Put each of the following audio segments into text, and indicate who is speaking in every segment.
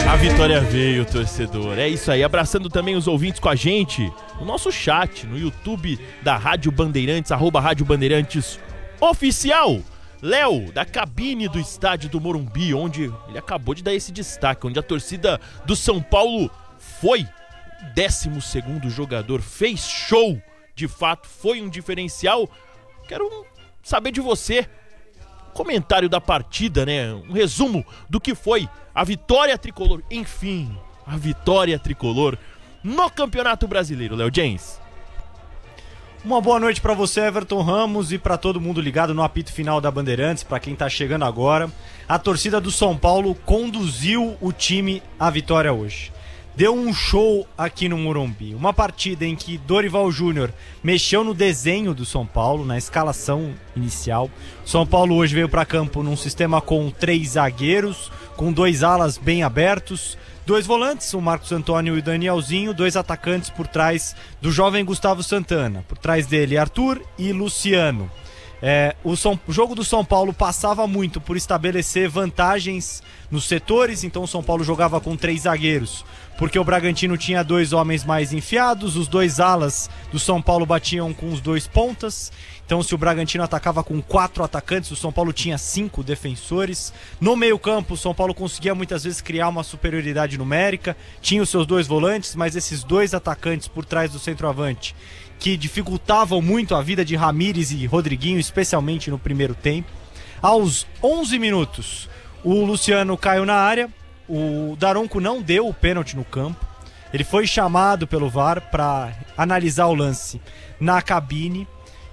Speaker 1: A vitória veio, torcedor. É isso aí, abraçando também os ouvintes com a gente no nosso chat, no YouTube da Rádio Bandeirantes, @Rádio Bandeirantes Oficial. Léo, da cabine do estádio do Morumbi, onde ele acabou de dar esse destaque, onde a torcida do São Paulo foi o 12º jogador, fez show, de fato, foi um diferencial. Quero saber de você, comentário da partida, né? Um resumo do que foi a vitória tricolor, enfim, a vitória tricolor no Campeonato Brasileiro, Léo Jens.
Speaker 2: Uma boa noite para você, Everton Ramos, e para todo mundo ligado no apito final da Bandeirantes, para quem tá chegando agora. A torcida do São Paulo conduziu o time à vitória hoje. Deu um show aqui no Morumbi. Uma partida em que Dorival Júnior mexeu no desenho do São Paulo, na escalação inicial. São Paulo hoje veio para campo num sistema com 3 zagueiros, com 2 alas bem abertos, 2 volantes, o Marcos Antônio e o Danielzinho, 2 atacantes por trás do jovem Gustavo Santana. Por trás dele, Arthur e Luciano. O jogo do São Paulo passava muito por estabelecer vantagens nos setores, então o São Paulo jogava com 3 zagueiros, porque o Bragantino tinha 2 homens mais enfiados, os 2 alas do São Paulo batiam com os 2 pontas, então se o Bragantino atacava com 4 atacantes, o São Paulo tinha 5 defensores. No meio campo, o São Paulo conseguia muitas vezes criar uma superioridade numérica, tinha os seus 2 volantes, mas esses 2 atacantes por trás do centroavante, que dificultavam muito a vida de Ramires e Rodriguinho, especialmente no primeiro tempo. Aos 11 minutos, o Luciano caiu na área, o Daronco não deu o pênalti no campo, ele foi chamado pelo VAR para analisar o lance na cabine,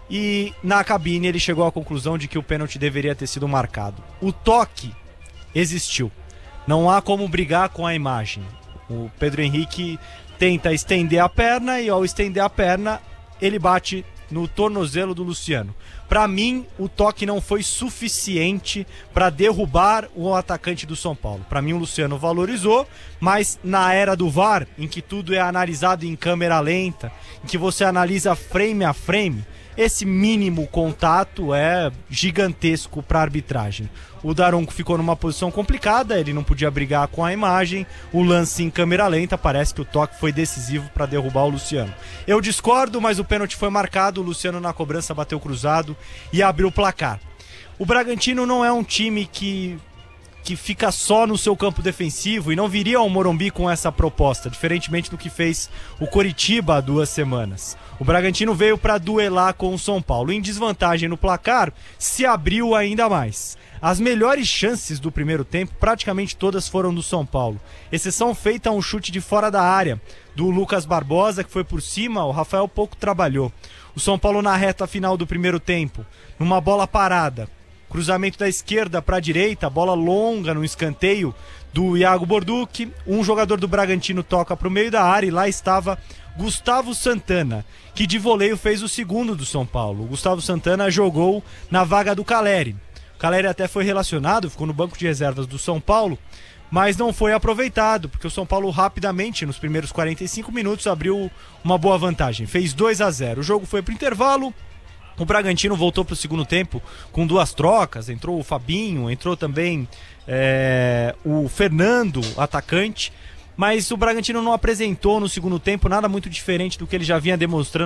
Speaker 2: e na cabine ele chegou à conclusão de que o pênalti deveria ter sido marcado. O toque existiu, não há como brigar com a imagem. O Pedro Henrique tenta estender a perna e ao estender a perna ele bate no tornozelo do Luciano. Para mim, o toque não foi suficiente para derrubar o atacante do São Paulo. Para mim, o Luciano valorizou, mas na era do VAR, em que tudo é analisado em câmera lenta, em que você analisa frame a frame, esse mínimo contato é gigantesco para a arbitragem. O Daronco ficou numa posição complicada, ele não podia brigar com a imagem, o lance em câmera lenta, parece que o toque foi decisivo para derrubar o Luciano. Eu discordo, mas o pênalti foi marcado, o Luciano na cobrança bateu cruzado e abriu o placar. O Bragantino não é um time que fica só no seu campo defensivo e não viria ao Morumbi com essa proposta, diferentemente do que fez o Coritiba há 2 semanas. O Bragantino veio para duelar com o São Paulo. Em desvantagem no placar, se abriu ainda mais. As melhores chances do primeiro tempo, praticamente todas foram do São Paulo. Exceção feita a um chute de fora da área, do Lucas Barbosa, que foi por cima, o Rafael pouco trabalhou. O São Paulo na reta final do primeiro tempo, numa bola parada, cruzamento da esquerda para a direita, bola longa no escanteio do Iago Borducci, um jogador do Bragantino toca para o meio da área e lá estava Gustavo Santana, que de voleio fez o segundo do São Paulo. O Gustavo Santana jogou na vaga do Caleri. O Caleri até foi relacionado, ficou no banco de reservas do São Paulo, mas não foi aproveitado, porque o São Paulo rapidamente, nos primeiros 45 minutos, abriu uma boa vantagem. Fez 2-0. O jogo foi para o intervalo. O Bragantino voltou para o segundo tempo com 2 trocas, entrou o Fabinho, entrou também o Fernando, atacante, mas o Bragantino não apresentou no segundo tempo nada muito diferente do que ele já vinha demonstrando